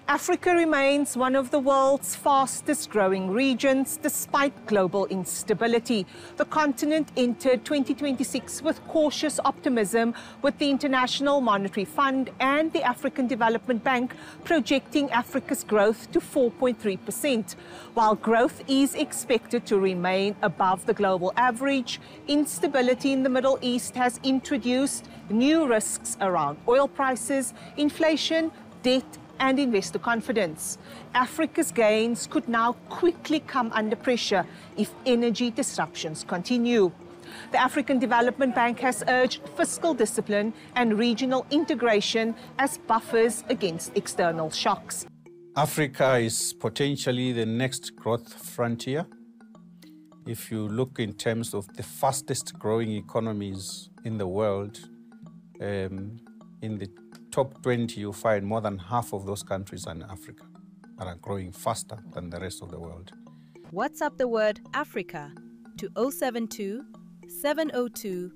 Africa remains one of the world's fastest growing regions despite global instability. The continent entered 2026 with cautious optimism, with the International Monetary Fund and the African Development Bank projecting Africa's growth to 4.3%. While growth is expected to remain above the global average, instability in the Middle East has introduced new risks around oil prices, inflation, debt, and investor confidence. Africa's gains could now quickly come under pressure if energy disruptions continue. The African Development Bank has urged fiscal discipline and regional integration as buffers against external shocks. Africa is potentially the next growth frontier. If you look in terms of the fastest growing economies in the world, in the top 20, you find more than half of those countries are in Africa and are growing faster than the rest of the world. WhatsApp the word Africa to 072 702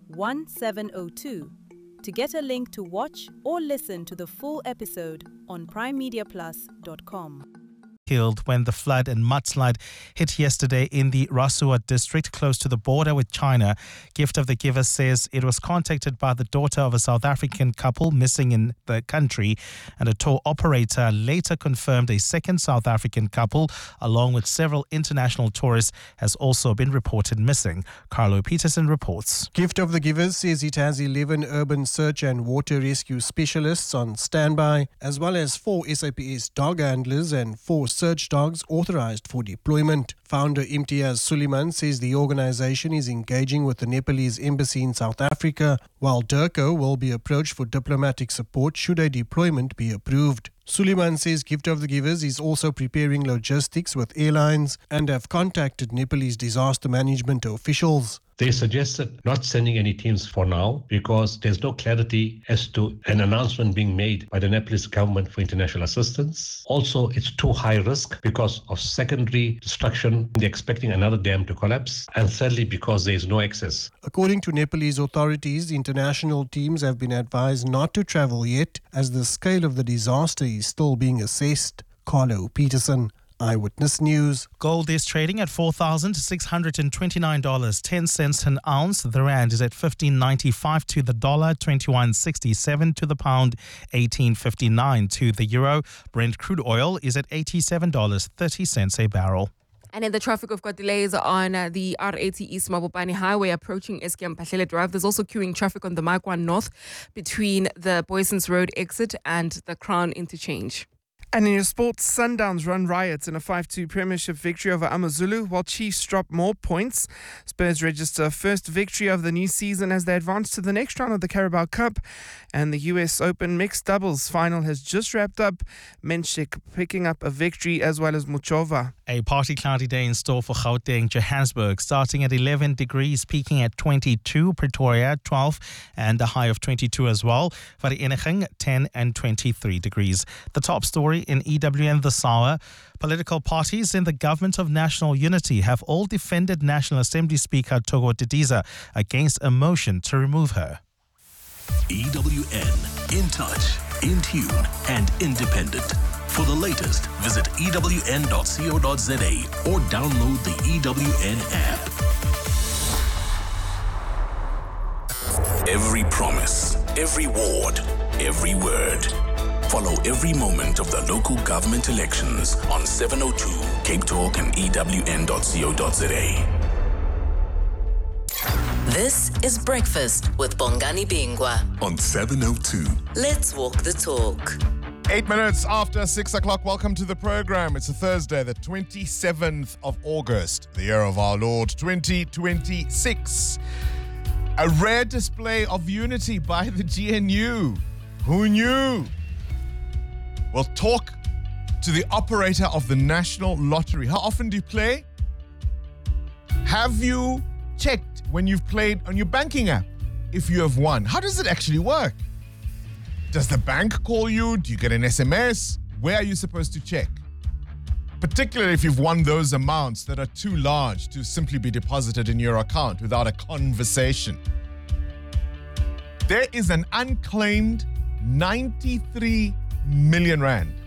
1702 to get a link to watch or listen to the full episode on primemediaplus.com. Killed when the flood and mudslide hit yesterday in the Rasua district close to the border with China. Gift of the Giver says it was contacted by the daughter of a South African couple missing in the country, and a tour operator later confirmed a second South African couple along with several international tourists has also been reported missing. Carlo Peterson reports. Gift of the Givers says it has 11 urban search and water rescue specialists on standby, as well as 4 SAPS dog handlers and 4 search dogs authorized for deployment. Founder Imtiaz Suleiman says the organization is engaging with the Nepalese embassy in South Africa, while DIRCO will be approached for diplomatic support should a deployment be approved. Suleiman says Gift of the Givers is also preparing logistics with airlines and have contacted Nepalese disaster management officials. They suggested not sending any teams for now because there's no clarity as to an announcement being made by the Nepalese government for international assistance. Also, it's too high risk because of secondary destruction. They're expecting another dam to collapse. And thirdly, because there is no access. According to Nepalese authorities, international teams have been advised not to travel yet as the scale of the disaster is still being assessed. Carlo Peterson, Eyewitness News. Gold is trading at $4,629.10 an ounce. The rand is at 15.95 to the dollar, 21.67 to the pound, 18.59 to the euro. Brent crude oil is at $87.30 a barrel. And in the traffic, we've got delays on the R80 East Mabopane Highway approaching Eskom Pahlele Drive. There's also queuing traffic on the Makwan North between the Boysons Road exit and the Crown interchange. And in your sports, Sundowns run riots in a 5-2 premiership victory over AmaZulu, while Chiefs drop more points. Spurs register first victory of the new season as they advance to the next round of the Carabao Cup. And the US Open mixed doubles final has just wrapped up. Menchik picking up a victory as well as Muchova. A partly cloudy day in store for Gauteng, Johannesburg, starting at 11 degrees, peaking at 22, Pretoria 12, and a high of 22 as well. Vereeniging 10 and 23 degrees. The top story in EWN this hour: political parties in the Government of National Unity have all defended National Assembly Speaker Thogo Didiza against a motion to remove her. EWN, in touch, in tune, and independent. For the latest, visit ewn.co.za or download the EWN app. Every promise, every ward, every word. Follow every moment of the local government elections on 702 Cape Talk and ewn.co.za. This is Breakfast with Bongani Bingwa on 702. Let's walk the talk. 8 minutes after 6 o'clock. Welcome to the program. It's a Thursday, the 27th of August, the year of our Lord 2026. A rare display of unity by the GNU. Who knew? We'll talk to the operator of the National Lottery. How often do you play? Have you checked when you've played on your banking app if you have won? How does it actually work? Does the bank call you? Do you get an SMS? Where are you supposed to check? Particularly if you've won those amounts that are too large to simply be deposited in your account without a conversation. There is an unclaimed 93 million rand